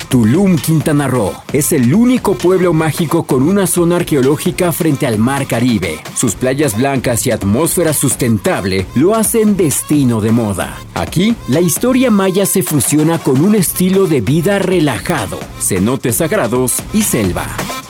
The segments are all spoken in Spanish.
Tulum, Quintana Roo, es el único pueblo mágico con una zona arqueológica frente al Mar Caribe. Sus playas blancas y atmósfera sustentable lo hacen destino de moda. Aquí, la historia maya se fusiona con un estilo de vida relajado, cenotes sagrados y selva.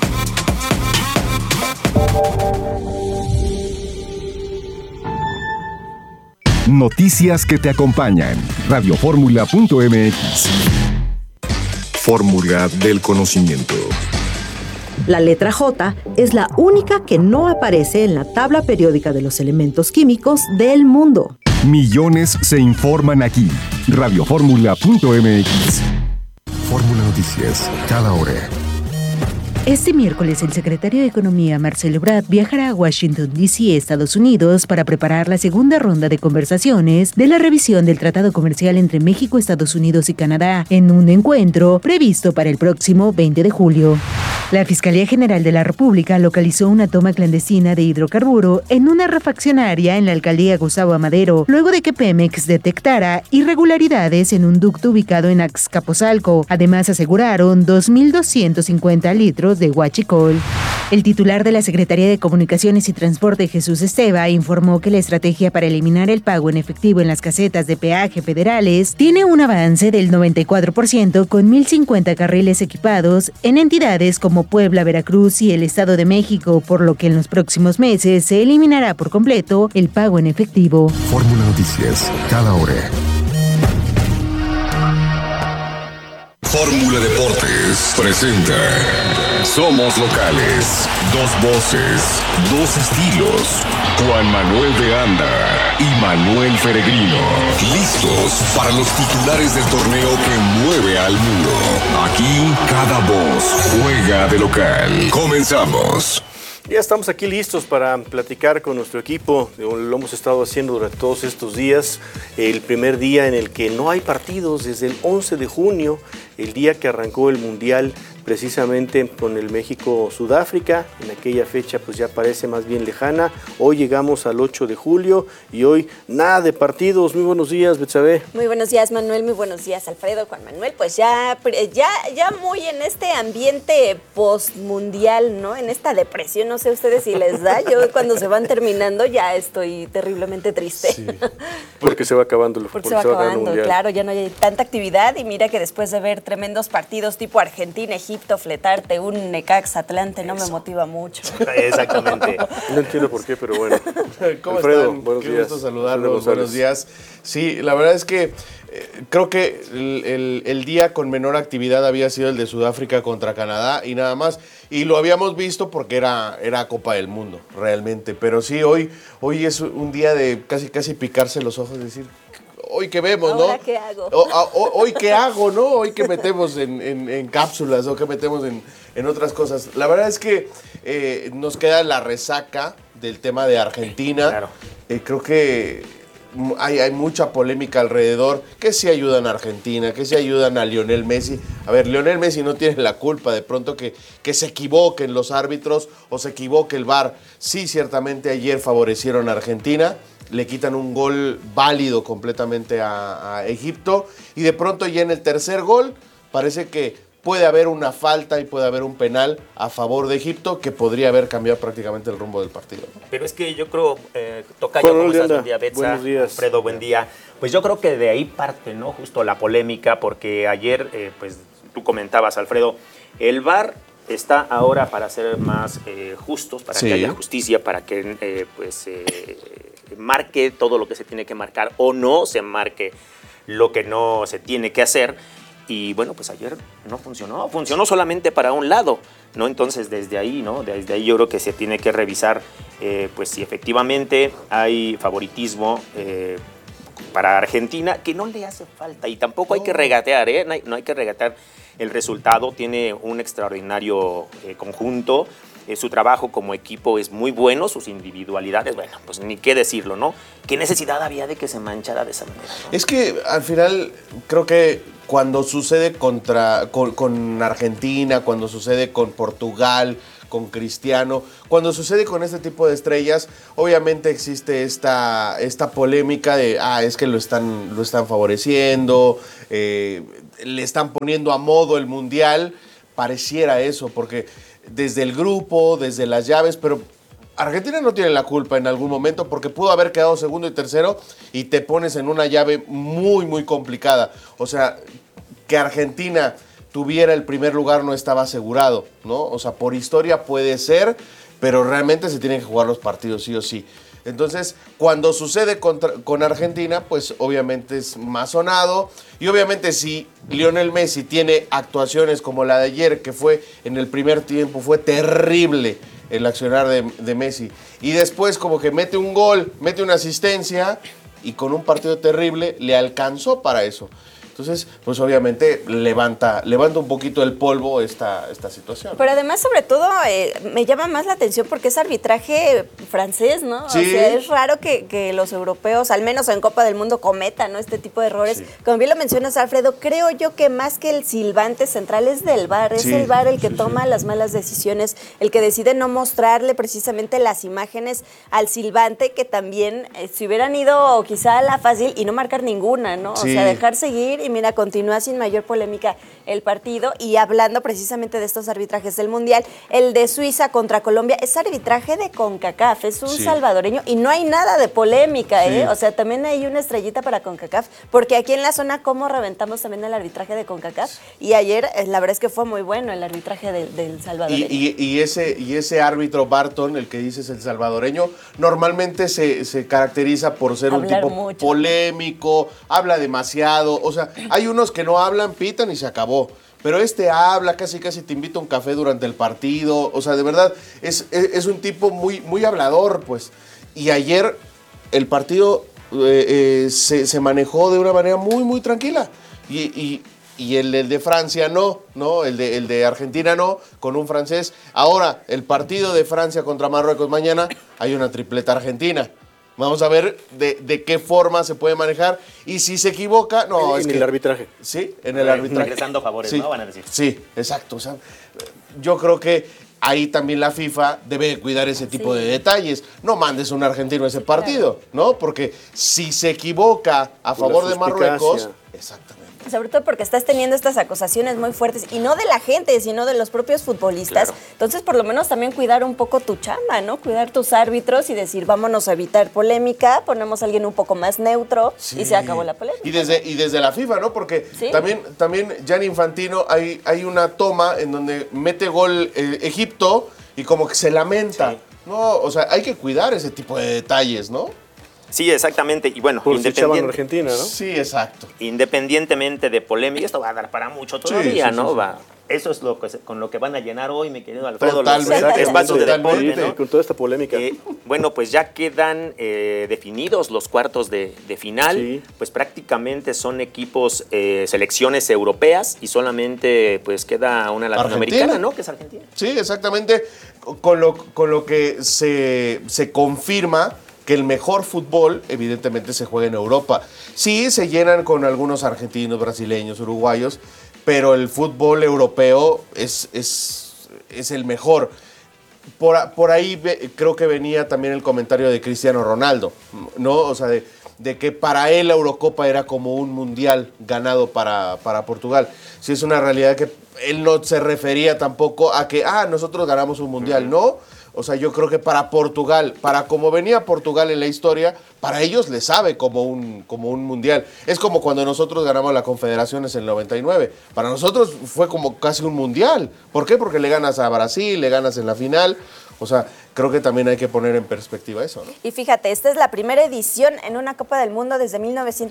Noticias que te acompañan. Radioformula.mx. Fórmula del conocimiento. La letra J es la única que no aparece en la tabla periódica de los elementos químicos del mundo. Millones se informan aquí. Radioformula.mx. Fórmula Noticias, cada hora. Este miércoles, el secretario de Economía, Marcelo Ebrard, viajará a Washington, D.C., Estados Unidos, para preparar la segunda ronda de conversaciones de la revisión del Tratado Comercial entre México, Estados Unidos y Canadá, en un encuentro previsto para el próximo 20 de julio. La Fiscalía General de la República localizó una toma clandestina de hidrocarburo en una refaccionaria en la alcaldía Gustavo Amadero, luego de que Pemex detectara irregularidades en un ducto ubicado en Azcapotzalco. Además, aseguraron 2.250 litros de huachicol. El titular de la Secretaría de Comunicaciones y Transporte, Jesús Esteva, informó que la estrategia para eliminar el pago en efectivo en las casetas de peaje federales tiene un avance del 94% con 1.050 carriles equipados en entidades como Puebla, Veracruz y el Estado de México, por lo que en los próximos meses se eliminará por completo el pago en efectivo. Fórmula Noticias, cada hora. Fórmula Deportes presenta Somos Locales, dos voces, dos estilos. Juan Manuel de Anda y Manuel Peregrino, listos para los titulares del torneo que mueve al mundo. Aquí cada voz juega de local. Comenzamos. Ya estamos aquí listos para platicar con nuestro equipo. Lo hemos estado haciendo durante todos estos días. El primer día en el que no hay partidos desde el 11 de junio, el día que arrancó el Mundial, precisamente con el México-Sudáfrica. En aquella fecha pues ya parece más bien lejana. Hoy llegamos al 8 de julio y hoy nada de partidos. Muy buenos días, Betsabe. Muy buenos días, Manuel. Muy buenos días, Alfredo. Juan Manuel, pues ya muy en este ambiente post-mundial, ¿no? En esta depresión, no sé ustedes si les da. Yo cuando se van terminando ya estoy terriblemente triste. Sí, porque se va acabando porque se va acabando, claro, ya no hay tanta actividad y mira que después de ver tremendos partidos tipo Argentina, Egipto, fletarte un Necaxa Atlante no me motiva mucho. Exactamente. No entiendo por qué, pero bueno. ¿Cómo Alfredo, están? buenos Qué días. gusto saludarlos. Buenos días. Sí, la verdad es que creo que el día con menor actividad había sido el de Sudáfrica contra Canadá y nada más. Y lo habíamos visto porque era Copa del Mundo, realmente. Pero sí, hoy es un día de casi picarse los ojos y decir, hoy qué vemos, ¿no? ¿Ahora qué hago? Hoy qué hago, ¿no? Hoy qué metemos en cápsulas o qué metemos en otras cosas. La verdad es que nos queda la resaca del tema de Argentina. Claro. Creo que hay mucha polémica alrededor, que sí ayudan a Argentina, que sí ayudan a Lionel Messi. A ver, Lionel Messi no tiene la culpa de pronto que se equivoquen los árbitros o se equivoque el VAR. Sí, ciertamente ayer favorecieron a Argentina, le quitan un gol válido completamente a Egipto y de pronto ya en el tercer gol parece que puede haber una falta y puede haber un penal a favor de Egipto que podría haber cambiado prácticamente el rumbo del partido. Pero es que yo creo, Tocayo, ¿cómo estás? Buen día, Betsa. Buenos días. Alfredo, buen día. Pues yo creo que de ahí parte, ¿no? Justo la polémica, porque ayer, pues tú comentabas, Alfredo, el VAR está ahora para ser más justos, para que haya justicia, para que marque todo lo que se tiene que marcar o no se marque lo que no se tiene que hacer. Y bueno, pues ayer no funcionó solamente para un lado, ¿no? Entonces desde ahí, ¿no? Desde ahí yo creo que se tiene que revisar, pues si efectivamente hay favoritismo para Argentina, que no le hace falta y tampoco hay que regatear, no hay que regatear el resultado. Tiene un extraordinario conjunto. Su trabajo como equipo es muy bueno, sus individualidades, bueno, pues ni qué decirlo, ¿no? ¿Qué necesidad había de que se manchara de esa manera, ¿no? Es que al final creo que cuando sucede con Argentina, cuando sucede con Portugal, con Cristiano. Cuando sucede con este tipo de estrellas, obviamente existe esta polémica de, es que lo están favoreciendo, le están poniendo a modo el Mundial. Pareciera eso, porque desde el grupo, desde las llaves, pero Argentina no tiene la culpa en algún momento porque pudo haber quedado segundo y tercero y te pones en una llave muy, muy complicada. O sea, que Argentina tuviera el primer lugar no estaba asegurado, ¿no? O sea, por historia puede ser, pero realmente se tienen que jugar los partidos sí o sí. Entonces, cuando sucede con Argentina, pues obviamente es más sonado. Y obviamente si Lionel Messi tiene actuaciones como la de ayer, que fue en el primer tiempo, fue terrible el accionar de Messi. Y después como que mete un gol, mete una asistencia y con un partido terrible le alcanzó para eso. Entonces, pues obviamente levanta un poquito el polvo esta situación. Pero además, sobre todo, me llama más la atención porque es arbitraje francés, ¿no? Sí. O sea, es raro que los europeos, al menos en Copa del Mundo, cometan, ¿no?, este tipo de errores. Sí. Como bien lo mencionas, Alfredo, creo yo que más que el silbante central es del VAR. Es el VAR el que toma las malas decisiones, el que decide no mostrarle precisamente las imágenes al silbante, que también, si hubieran ido quizá a la fácil y no marcar ninguna, ¿no? Sí. O sea, dejar seguir y mira, continúa sin mayor polémica el partido. Y hablando precisamente de estos arbitrajes del Mundial, el de Suiza contra Colombia es arbitraje de CONCACAF, es un salvadoreño y no hay nada de polémica, ¿eh? O sea, también hay una estrellita para CONCACAF, porque aquí en la zona como reventamos también el arbitraje de CONCACAF y ayer la verdad es que fue muy bueno el arbitraje del salvadoreño. Y ese árbitro Barton, el que dices el salvadoreño, normalmente se caracteriza por ser hablar un tipo mucho, polémico, habla demasiado, o sea, hay unos que no hablan, pitan y se acabó. Pero habla, casi te invita a un café durante el partido. O sea, de verdad, es un tipo muy, muy hablador, pues. Y ayer el partido se manejó de una manera muy, muy tranquila. Y el de Francia no, el de Argentina no, con un francés. Ahora, el partido de Francia contra Marruecos mañana, hay una tripleta argentina. Vamos a ver de qué forma se puede manejar. Y si se equivoca, en el arbitraje. Sí, en el arbitraje. Regresando favores, ¿no? Van a decir. Sí, exacto. O sea, yo creo que ahí también la FIFA debe cuidar ese tipo de detalles. No mandes a un argentino a ese partido, ¿no? Porque si se equivoca a favor de Marruecos... Exactamente. Sobre todo porque estás teniendo estas acusaciones muy fuertes, y no de la gente, sino de los propios futbolistas. Claro. Entonces, por lo menos también cuidar un poco tu chamba, ¿no? Cuidar tus árbitros y decir, vámonos a evitar polémica, ponemos a alguien un poco más neutro y se acabó la polémica. Y desde la FIFA, ¿no? Porque también Gianni Infantino, hay una toma en donde mete gol Egipto y como que se lamenta, ¿no? O sea, hay que cuidar ese tipo de detalles, ¿no? Sí, exactamente. Y bueno, independientemente Argentina, ¿no? Sí, exacto. Independientemente de polémica, esto va a dar para mucho todavía, ¿no? Eso es con lo que van a llenar hoy, mi querido Alfredo, los espacios de deporte, ¿no? Con toda esta polémica. Bueno, pues ya quedan definidos los cuartos de final. Sí. Pues prácticamente son equipos, selecciones europeas, y solamente pues queda una latinoamericana, ¿no? Que es Argentina. Sí, exactamente. Con lo que se confirma que el mejor fútbol, evidentemente, se juega en Europa. Sí, se llenan con algunos argentinos, brasileños, uruguayos, pero el fútbol europeo es el mejor. Por ahí creo que venía también el comentario de Cristiano Ronaldo, ¿no? O sea, de que para él la Eurocopa era como un mundial ganado para Portugal. Sí, es una realidad que él no se refería tampoco a que, nosotros ganamos un mundial, ¿no? O sea, yo creo que para Portugal, para como venía Portugal en la historia, para ellos le sabe como un mundial. Es como cuando nosotros ganamos la Confederaciones en el 99. Para nosotros fue como casi un mundial. ¿Por qué? Porque le ganas a Brasil, le ganas en la final. O sea, creo que también hay que poner en perspectiva eso, ¿no? Y fíjate, esta es la primera edición en una Copa del Mundo desde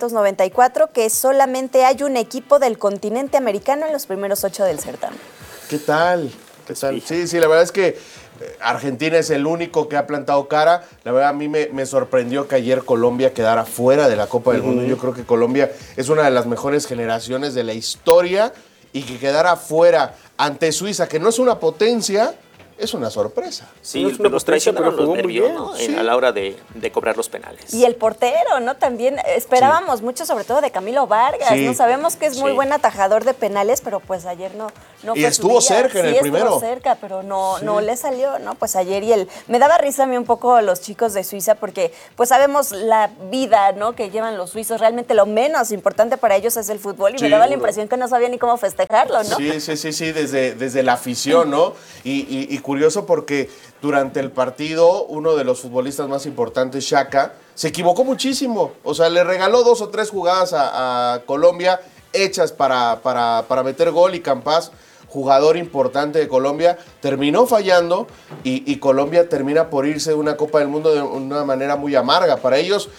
1994 que solamente hay un equipo del continente americano en los primeros 8 del certamen. ¿Qué tal? Sí, la verdad es que Argentina es el único que ha plantado cara. La verdad, a mí me sorprendió que ayer Colombia quedara fuera de la Copa del Mundo. Yo creo que Colombia es una de las mejores generaciones de la historia, y que quedara fuera ante Suiza, que no es una potencia, es una sorpresa. Sí, No es una los sorpresa, traicionaron pero los jugó muy nervios, bien. ¿no? Sí. A la hora de cobrar los penales. Y el portero, ¿no? También esperábamos mucho, sobre todo de Camilo Vargas, Sí. ¿no? Sabemos que es muy Sí. buen atajador de penales, pero pues ayer no Y fue estuvo su día. cerca en el Sí, primero. estuvo cerca, pero no le salió, ¿no? Pues ayer me daba risa a mí un poco los chicos de Suiza porque pues sabemos la vida, ¿no? Que llevan los suizos, realmente lo menos importante para ellos es el fútbol y Sí, me daba la seguro. impresión que no sabía ni cómo festejarlo, ¿no? Sí, desde la afición, ¿no? Y curioso porque durante el partido, uno de los futbolistas más importantes, Xhaka, se equivocó muchísimo. O sea, le regaló 2 o 3 jugadas a Colombia hechas para meter gol y Campás, jugador importante de Colombia, terminó fallando y Colombia termina por irse de una Copa del Mundo de una manera muy amarga. Para ellos,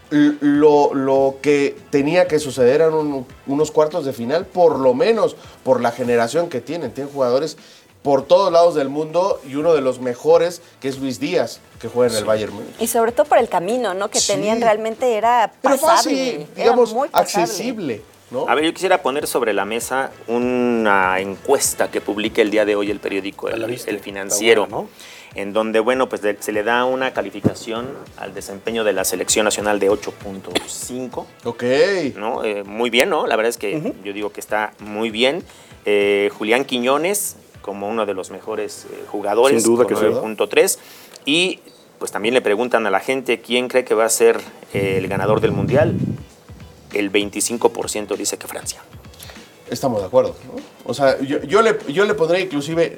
lo que tenía que suceder eran unos cuartos de final, por lo menos por la generación que tienen. Tienen jugadores por todos lados del mundo y uno de los mejores, que es Luis Díaz, que juega en el Bayern Múnich. Y sobre todo por el camino, ¿no? Que Sí. tenían realmente era Pero pasable. fácil, digamos, era muy pasable. accesible, ¿no? A ver, yo quisiera poner sobre la mesa una encuesta que publica el día de hoy el periódico ¿La viste? El Financiero, Está bueno, en donde, bueno, pues se le da una calificación al desempeño de la selección nacional de 8.5, Ok. ¿no? Muy bien, ¿no? La verdad es que yo digo que está muy bien. Julián Quiñones, como uno de los mejores jugadores, Sin duda con que sí. 9.3, y pues también le preguntan a la gente quién cree que va a ser el ganador del Mundial. El 25% dice que Francia. Estamos de acuerdo, ¿no? O sea, yo le pondría inclusive,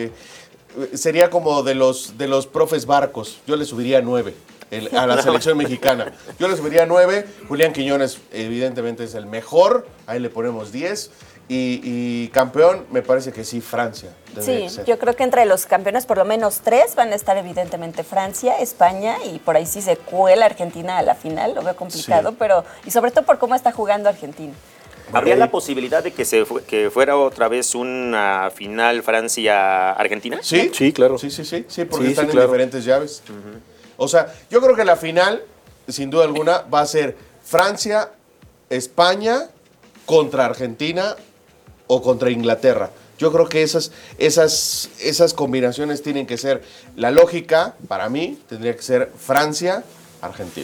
sería como de los profes Barcos, yo le subiría 9 a la selección mexicana. Yo le subiría 9, Julián Quiñones evidentemente es el mejor, ahí le ponemos 10. Y campeón, me parece que sí, Francia. Sí, yo creo que entre los campeones por lo menos 3 van a estar evidentemente Francia, España y por ahí sí se cuela Argentina a la final, lo veo complicado, Sí. pero y sobre todo por cómo está jugando Argentina. ¿Habría la posibilidad de que fuera otra vez una final Francia-Argentina? Sí, Sí, claro. Sí, porque Sí, están sí, en claro. diferentes llaves. O sea, yo creo que la final, sin duda alguna, va a ser Francia, España contra Argentina o contra Inglaterra. Yo creo que esas combinaciones tienen que ser, la lógica, para mí, tendría que ser Francia, Argentina.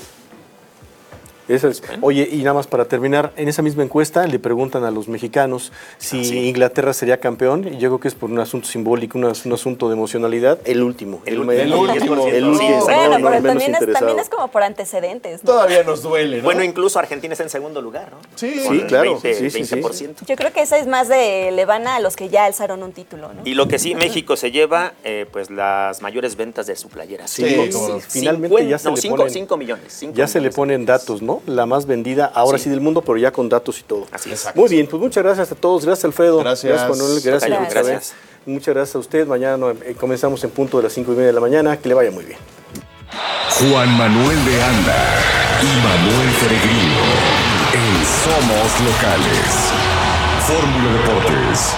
Oye, y nada más para terminar, en esa misma encuesta le preguntan a los mexicanos si Inglaterra sería campeón, y yo creo que es por un asunto simbólico, un último de emocionalidad, el último. El último. El último. Sí, Bueno, no, pero menos también interesado. es como por antecedentes, ¿no? Todavía nos duele, ¿no? Bueno, incluso Argentina está en segundo lugar, ¿no? Sí. Con Sí, claro. 20%. Sí. 20%. Yo creo que esa es más le van a los que ya alzaron un título, ¿no? Y lo que sí, México se lleva, pues las mayores ventas de su playera. Sí, cómo no. Finalmente ya se le ponen- 5 millones. Ya se le ponen datos, ¿no? La más vendida ahora sí del mundo, pero ya con datos y todo. Así es. Exacto. Muy bien, pues muchas gracias a todos. Gracias, Alfredo. Gracias. Manuel. Gracias, Tocayo, Elizabeth. gracias. Muchas gracias a usted. Mañana comenzamos en punto de las 5:30 de la mañana. Que le vaya muy bien. Juan Manuel de Anda y Manuel Peregrino en Somos Locales. Fórmula Deportes.